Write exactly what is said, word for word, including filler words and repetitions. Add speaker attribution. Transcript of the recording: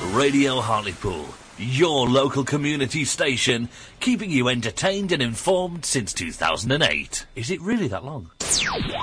Speaker 1: Radio Hartlepool, your local community station, keeping you entertained and informed since two thousand eight. Is it really that long?